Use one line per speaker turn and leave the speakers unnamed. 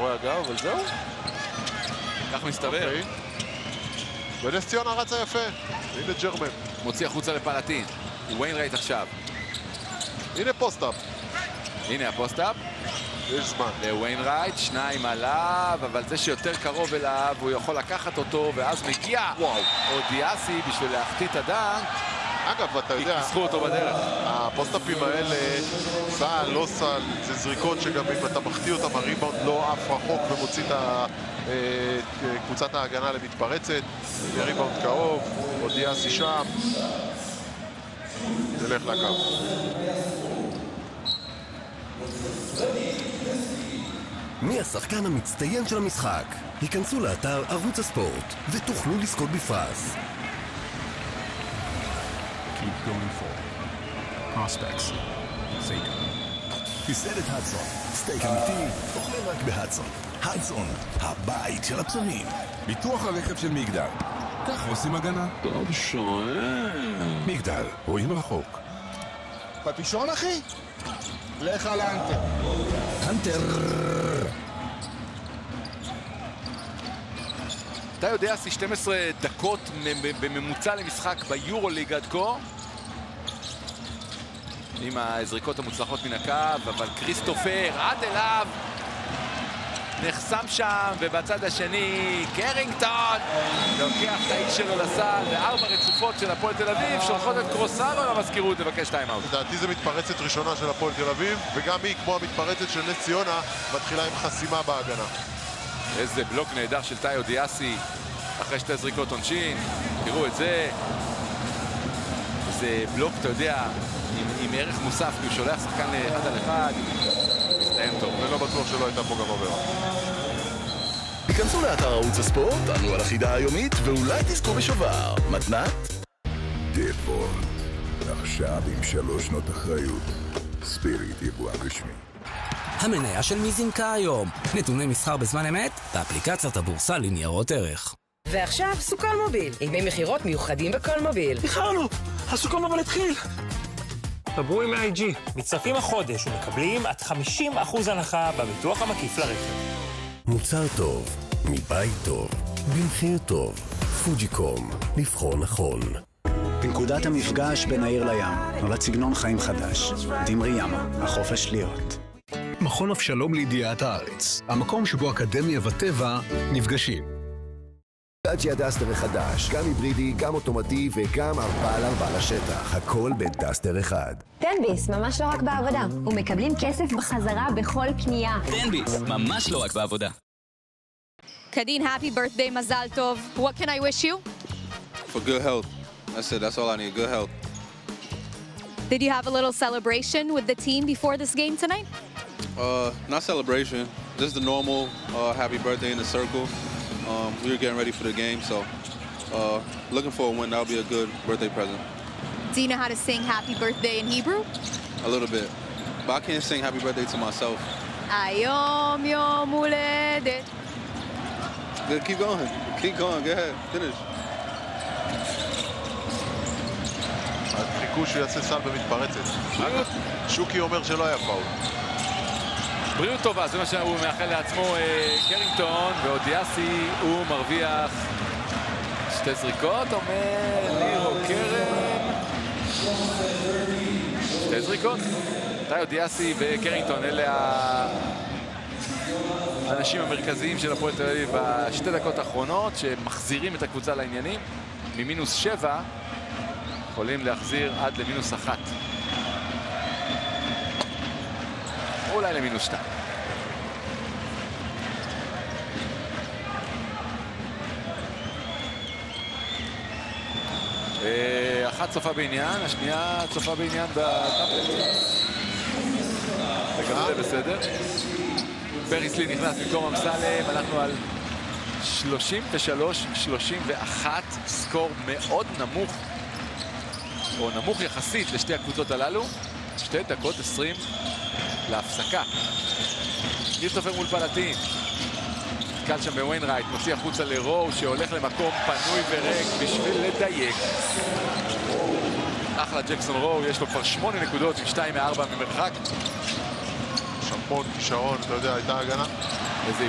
מאחורי הגב, אבל זהו.
כך מסתבר.
ונס ציונה רצה יפה. הנה ג'רמן.
מוציא החוצה לפלטין. וויינרייט עכשיו.
הנה פוסט-אפ.
הנה הפוסט-אפ.
יש זמן.
לוויינרייט, 2 עליו, אבל זה שיותר קרוב אליו, הוא יכול לקחת אותו, ואז מגיע אודיאסי בשביל להחטיא את הדנק.
אגב, אתה יודע,
כיסחו אותו בדרך.
הפוסט-אפים האלה, סל, לא סל, זה זריקות שגם אם אתה מחטיא אותם, הריבאונד לא עף רחוק ומוציא את קבוצת ההגנה למתפרצת. ריבאונד קרוב, אודיאסי שם. תלך לקו.
מי השחקן המצטיין של המשחק? היכנסו לאתר ערוץ הספורט ותוכלו לזכות בפרס.
Keep going forward. Prospects. Seiko.
מסעדת הדסון. סטייק אמיתי, אוכלים רק בהדסון. הדסון, הבית של הפצועים.
ביטוח הרכב של מגדל. ככה עושים הגנה.
טוב שואל.
מגדל, רואים רחוק.
פטישון אחי? לך על האנטר.
הנטר.
אתה יודע, 12 דקות בממוצע למשחק ביורוליג עד כה. עם הזריקות המוצלחות מן הקו, אבל כריסטופר עד אליו. נחסם שם, ובצד השני קרינגטון לוקח את האיש שלו לסל, ו4 רצופות של הפועל תל אביב שולחות את קרוסלו למזכירות לבקש טיימאוט.
לדעתי זה מתפרצת ראשונה של הפועל תל אביב, וגם היא, כמו המתפרצת של נס ציונה, מתחילה עם חסימה בהגנה.
איזה בלוק נהדר של טאי אודיאסי אחרי 2 זריקות עונשין. תראו את זה. זה בלוק, אתה יודע, עם ערך מוסף, כי הוא שולח שחקן 1 על 1. מסתיים טוב.
ולא בטוח שלא הייתה פה גם עבירה.
היכנסו לאתר ערוץ הספורט, ענו על החידה היומית, ואולי תזכו בשובר. מתנת?
דפולט, עכשיו עם 3 שנות אחריות. ספיריט יבואן רשמי.
המניה של מי זינקה היום. נתוני מסחר בזמן אמת באפליקציית הבורסה לניירות ערך.
ועכשיו סוכן מוביל, עם מחירות מיוחדים בכל מוביל.
איחרנו, הסוכן מוביל התחיל.
דברו עם IG, מצטרפים החודש ומקבלים עד 50% הנחה בביטוח המקיף לרכב.
מוצר טוב, מבית טוב, במחיר טוב. פוג'יקום, לבחור נכון.
בנקודת המפגש בין העיר לים, נולד סגנון חיים חדש. דמרי ימה, החופש להיות.
מכון אבשלום לידיעת הארץ, המקום שבו אקדמיה וטבע נפגשים.
דאצ'יה דאסטר החדש, גם היברידי, גם אוטומטי וגם 4x4 לשטח, הכל בדאסטר אחד.
תן-ביס, ממש לא רק בעבודה, ומקבלים כסף בחזרה בכל קנייה.
תן-ביס, ממש לא רק בעבודה.
Kadeen, happy birthday, Mazal Tov. What can I wish you?
For good health. That's it, that's all I need, good health.
Did you have a little celebration with the team before this game tonight?
Not celebration, just the normal happy birthday in the circle. We were getting ready for the game, so looking for a win. That'll be a good birthday present.
Do you know how to sing happy birthday in Hebrew?
A little bit, but I can't sing happy birthday to myself.
Ayom yom huledet.
Good, keep going, go ahead, finish.
חיכו שהוא יעשה סל במתפרצת. שוקי אומר שלא היה פאול.
בריאות טובה, זה מה שהוא מאחל לעצמו קרינגטון, ואודיאסי הוא מרוויח 2 זריקות, אומר לירו קרן. 2 זריקות. טאי אודיאסי וקרינגטון, אלה האנשים המרכזיים של הפועל תל אביב ב2 דקות האחרונות, שמחזירים את הקבוצה לעניינים. ממינוס 7 יכולים להחזיר עד למינוס 1. אולי למינוס 2. אחת צופה בעניין, השנייה צופה בעניין בטאבלט. וגם זה בסדר. פריסלי נכנס במקום אמסלם, אנחנו על 33-31, סקור מאוד נמוך, או נמוך יחסית לשתי הקבוצות הללו. 2 דקות 20 להפסקה. כריסטופר מול פלטין. קל שם בוויינרייט, מוציא החוצה לרו שהולך למקום פנוי וריק בשביל לדייק. אחלה ג'קסון רו, יש לו כבר 8 נקודות עם 2 מ-4 ממרחק.
שמפון, כישרון, אתה יודע, הייתה הגנה.